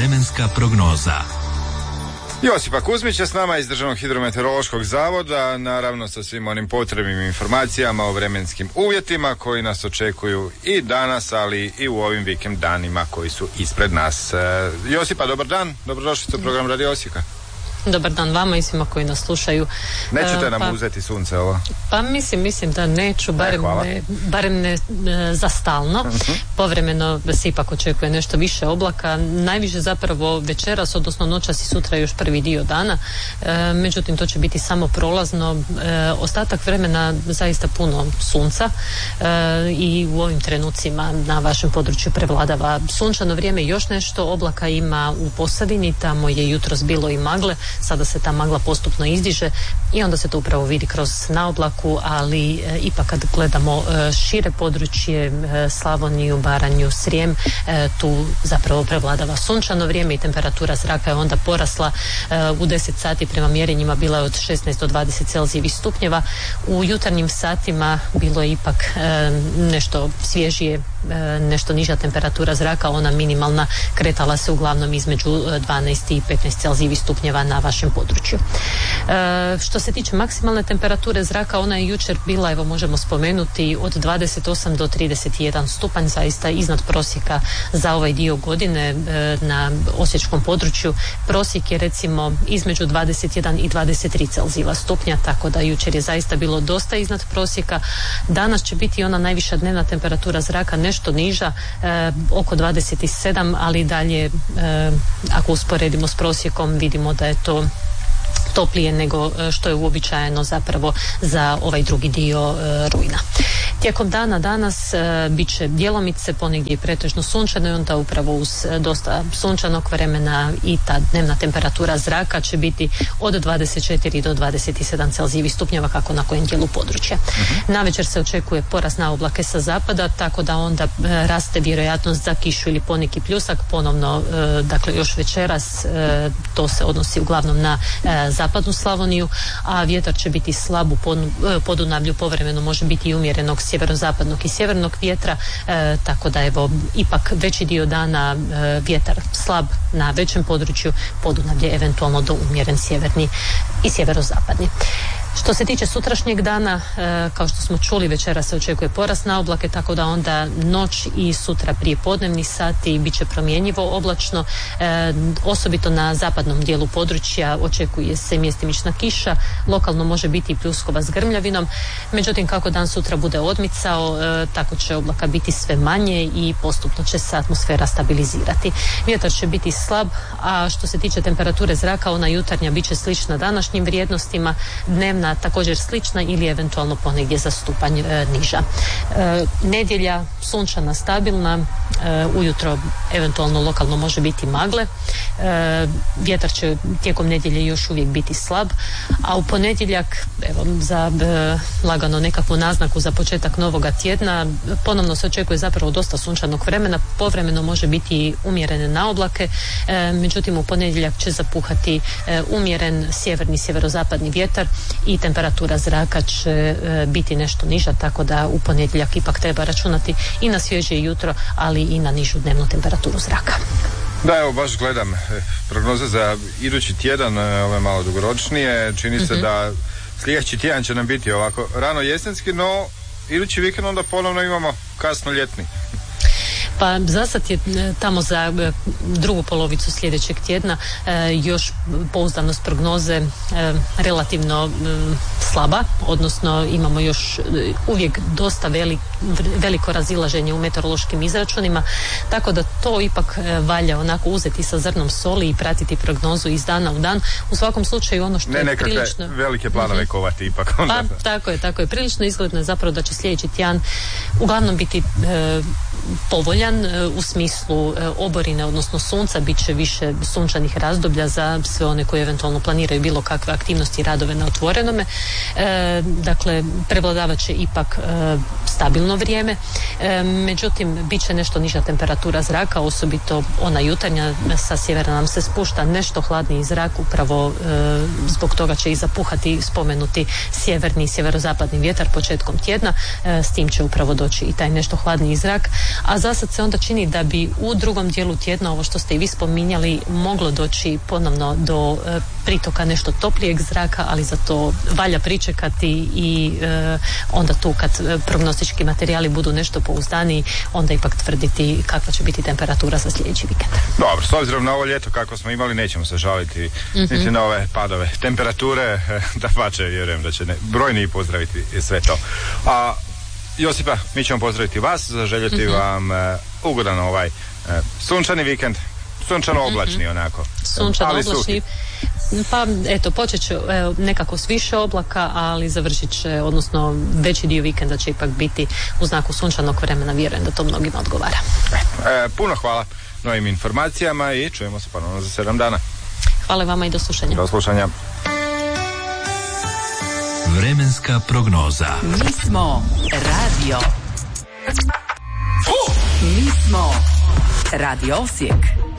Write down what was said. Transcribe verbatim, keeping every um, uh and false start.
vremenska prognoza. Josipa Kuzmić je s nama iz Državnog hidrometeorološkog zavoda, naravno sa svim onim potrebnim informacijama o vremenskim uvjetima koji nas očekuju i danas, ali i u ovim vikend danima koji su ispred nas. Josipa, dobar dan, dobrodošli u program Radio Osijeka. Dobar dan vama i svima koji nas slušaju. Nećete nam pa, uzeti sunce ovo? Pa mislim, mislim da neću, barem ne, barem ne za stalno. Uh-huh. Povremeno se ipak očekuje nešto više oblaka. Najviše zapravo večeras, odnosno noćas i sutra još prvi dio dana. E, međutim, to će biti samo prolazno. E, ostatak vremena zaista puno sunca e, i u ovim trenucima na vašem području prevladava sunčano vrijeme. Još nešto oblaka ima u Posavini, tamo je jutros bilo i magle. Sada se ta magla postupno izdiže i onda se to upravo vidi kroz naoblaku, ali e, ipak kad gledamo e, šire područje, e, Slavoniju, Baranju, Srijem, e, tu zapravo prevladava sunčano vrijeme i temperatura zraka je onda porasla e, u deset sati prema mjerenjima bila je od šesnaest do dvadeset celzijevih stupnjeva. U jutarnjim satima bilo je ipak e, nešto svježije, e, nešto niža temperatura zraka, ona minimalna kretala se uglavnom između dvanaest i petnaest celzijevih stupnjeva na vašem području. E, što se tiče maksimalne temperature zraka, ona je jučer bila, evo možemo spomenuti, od dvadeset osam do trideset jedan stupanj, zaista iznad prosjeka za ovaj dio godine e, na osječkom području. Prosjek je recimo između dvadeset jedan i dvadeset tri celzijeva stupnja, tako da jučer je zaista bilo dosta iznad prosjeka. Danas će biti ona najviša dnevna temperatura zraka nešto niža, e, oko dvadeset sedam, ali dalje e, ako usporedimo s prosjekom vidimo da je to toplije nego što je uobičajeno zapravo za ovaj drugi dio e, rujna. Tijekom dana danas e, bit će djelomice, ponegdje i pretežno sunčano i onda upravo uz dosta sunčanog vremena i ta dnevna temperatura zraka će biti od dvadeset četiri do dvadeset sedam celzijevih stupnjeva kako na kojem dijelu područja. Uh-huh. Navečer se očekuje porast na oblake sa zapada, tako da onda e, raste vjerojatnost za kišu ili poneki pljusak, ponovno e, dakle još večeras e, to se odnosi uglavnom na e, zapadnu Slavoniju, a vjetar će biti slab u Podunavlju, povremeno može biti i umjerenog sjeverozapadnog i sjevernog vjetra, e, tako da evo ipak veći dio dana e, vjetar slab na većem području, Podunavlje eventualno do umjeren sjeverni i sjeverozapadni. Što se tiče sutrašnjeg dana, e, kao što smo čuli, večera se očekuje porast na oblake, tako da onda noć i sutra prije podnevnih sati bit će promjenjivo oblačno. E, osobito na zapadnom dijelu područja očekuje se mjestimična kiša, lokalno može biti i pljuskova s grmljavinom, međutim kako dan sutra bude odmicao, e, tako će oblaka biti sve manje i postupno će se atmosfera stabilizirati. Vjetar će biti slab, a što se tiče temperature zraka, ona jutarnja bit će slična današnjim vrijednostima, dnevna također slična ili eventualno ponegdje za stupanj e, niža. E, nedjelja sunčana, stabilna, e, ujutro eventualno lokalno može biti magle, e, vjetar će tijekom nedjelje još uvijek biti slab, a u ponedjeljak evo, za e, lagano nekakvu naznaku za početak novoga tjedna ponovno se očekuje zapravo dosta sunčanog vremena, povremeno može biti umjerene naoblake, e, međutim u ponedjeljak će zapuhati e, umjeren sjeverni sjeverozapadni vjetar i temperatura zraka će e, biti nešto niža, tako da u ponedjeljak ipak treba računati i na svježije jutro, ali i na nižu dnevnu temperaturu zraka. Da, evo baš gledam prognoze za idući tjedan, ove malo dugoročnije, čini se mm-hmm. da sljedeći tjedan će nam biti ovako rano jesenski, no idući vikend onda ponovno imamo kasno ljetni. Pa zasad je tamo za drugu polovicu sljedećeg tjedna e, još pouzdanost prognoze e, relativno e, slaba, odnosno imamo još uvijek dosta velik, veliko razilaženje u meteorološkim izračunima, tako da to ipak e, valja onako uzeti sa zrnom soli i pratiti prognozu iz dana u dan. U svakom slučaju ono što ne, je prilično... Ne velike planove mm-hmm. kovati ipak. Onda. Pa tako je, tako je. Prilično izgledno je zapravo da će sljedeći tjedan uglavnom biti e, povoljan u smislu oborine, odnosno sunca, bit će više sunčanih razdoblja za sve one koji eventualno planiraju bilo kakve aktivnosti i radove na otvorenome. E, dakle, prevladavat će ipak e, stabilno vrijeme, e, međutim, bit će nešto niža temperatura zraka, osobito ona jutarnja, sa sjevera nam se spušta nešto hladniji zrak, upravo e, zbog toga će i zapuhati spomenuti sjeverni i sjeverozapadni vjetar početkom tjedna, e, s tim će upravo doći i taj nešto hladniji zrak. a za sad se onda čini da bi u drugom dijelu tjedna, ovo što ste i vi spominjali, moglo doći ponovno do e, pritoka nešto toplijeg zraka, ali za to valja pričekati i e, onda tu kad prognostički materijali budu nešto pouzdaniji, onda ipak tvrditi kakva će biti temperatura za sljedeći vikend. Dobro, s obzirom na ovo ljeto kako smo imali, nećemo se žaliti mm-hmm. niti na ove padove temperature, da pače, vjerujem da će ne, brojni pozdraviti sve to. A Josipa, mi ćemo pozdraviti vas, zaželjeti mm-hmm. vam uh, ugodan ovaj uh, sunčani vikend, sunčano oblačni mm-hmm. onako. Sunčano oblačni. Pa eto, počet će e, nekako s više oblaka, ali završit će, odnosno veći dio vikenda će ipak biti u znaku sunčanog vremena, vjerujem da to mnogima odgovara. E, puno hvala novim informacijama i čujemo se ponovno za sedam dana. Hvala vama i do slušanja. Do slušanja. Vremenska prognoza. Mi smo radio. Mi smo Radio Osijek.